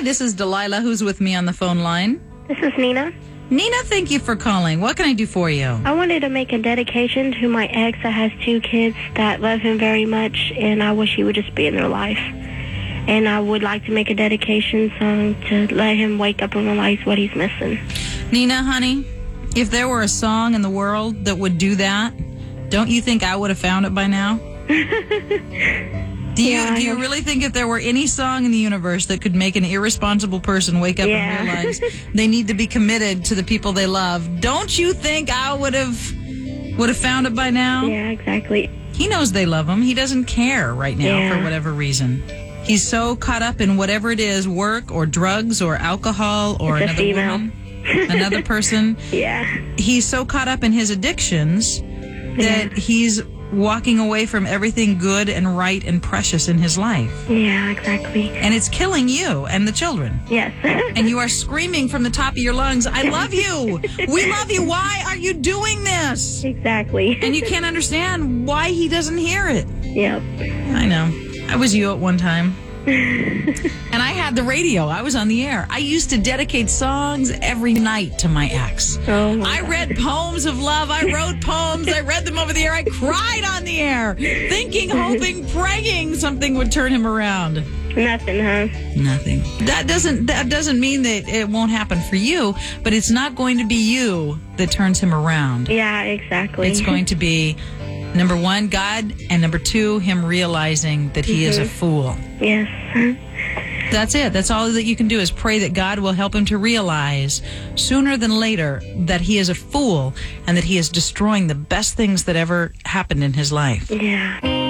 Hi, this is Delilah. Who's with me on the phone line? This is Nina. Nina, thank you for calling. What can I do for you? I wanted to make a dedication to my ex that has 2 kids that love him very much, and I wish he would just be in their life. And I would like to make a dedication song to let him wake up and realize what he's missing. Nina, honey, if there were a song in the world that would do that, don't you think I would have found it by now? Do you really think if there were any song in the universe that could make an irresponsible person wake up and realize they need to be committed to the people they love, don't you think I would have found it by now? Yeah, exactly. He knows they love him. He doesn't care right now for whatever reason. He's so caught up in whatever it is, work or drugs or alcohol or it's another woman, another person. Yeah. He's so caught up in his addictions that he's walking away from everything good and right and precious in his life. Yeah, exactly. And it's killing you and the children. Yes. And you are screaming from the top of your lungs, I love you. We love you. Why are you doing this? Exactly. And you can't understand why he doesn't hear it. Yep. I know. I was you at one time. And I had the radio. I was on the air. I used to dedicate songs every night to my ex. Oh my I read poems of love. I wrote poems. I read them over the air. I cried on the air, thinking, hoping, praying something would turn him around. Nothing, huh? Nothing. That doesn't mean that it won't happen for you, but it's not going to be you that turns him around. Yeah, exactly. It's going to be, number 1, God, and number 2, him realizing that he is a fool. Yes. That's it. That's all that you can do is pray that God will help him to realize sooner than later that he is a fool and that he is destroying the best things that ever happened in his life. Yeah.